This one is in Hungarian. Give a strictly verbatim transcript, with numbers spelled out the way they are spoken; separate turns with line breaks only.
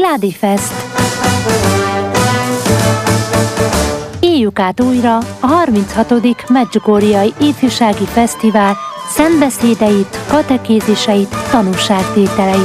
Sziládi Fest. Éljük át újra a harminchatodik Medjugorjei Ifjúsági Fesztivál szentbeszédeit, katekéziseit, tanúságtételeit.